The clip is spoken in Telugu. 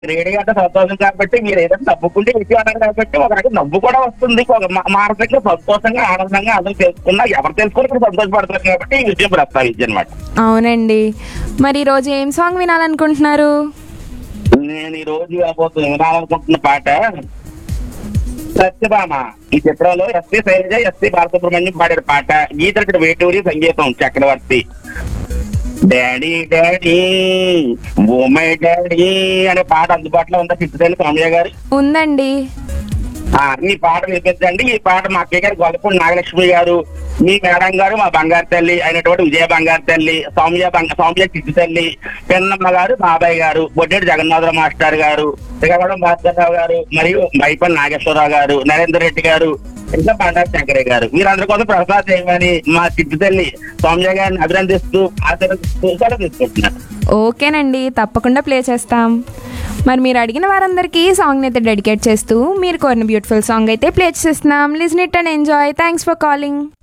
రేడియో అంటే సంతోషం కాబట్టి మీరు ఏదైనా నవ్వుకుంటే విషయం అన్నారు కాబట్టి ఒక రకం నవ్వు కూడా వస్తుంది, ఒక మానసికంగా సంతోషంగా ఆనందంగా అందరూ తెలుసుకున్నా ఎవరు తెలుసుకుని ఇప్పుడు సంతోషపడతారు కాబట్టి ఈ విషయం ప్రస్తావించి అనమాట. అవునండి. మరి ఈరోజు ఏం సాంగ్ వినాలనుకుంటున్నారు? నేను ఈ రోజు వినాలనుకుంటున్న పాట సత్యభామ. ఈ చిత్రంలో ఎస్పి శైలజ, ఎస్పి బాలసుబ్రహ్మణ్యం పాడిన పాట. గీత వేటూరి, సంగీతం చక్రవర్తి. Daddy daddy oh my daddy అనే పాట అందుబాటులో ఉందా చిత్రాలు సౌమ్య గారు? ఉందండి. ఈ పాట వినిపించండి. ఈ పాట మా అక్కయ్య గారు గొల్లపూడి నాగలక్ష్మి గారు, మీ మేడం గారు మా బంగారు తల్లి అయినటువంటి విజయ బంగారు తల్లి, సౌమ్య చిట్టి తల్లి, పెన్నమ్మ గారు, బాబాయ్ గారు, బొడ్డేటి జగన్నాథరావు మాస్టర్ గారు, శ్రీకాకుళం భాస్కర్రావు గారు, మరియు మైపల్లి నాగేశ్వరరావు గారు, నరేందర్ రెడ్డి గారు, ఇంకా బండారు శంకరయ్య గారు, వీరందరి కోసం ప్రసాద్ చేయమని మా చిట్టి తల్లి సౌమ్య గారిని అభినందిస్తూ ఆశీర్వదిస్తూ తీసుకుంటున్నారు. ఓకేనండి, తప్పకుండా ప్లే చేస్తాం. మరి మీరు అడిగిన వారందరికీ సాంగ్ని అయితే డెడికేట్ చేస్తూ మీరు కోరిన బ్యూటిఫుల్ సాంగ్ అయితే ప్లే చేస్తున్నాం. Listen it and enjoy. Thanks for calling.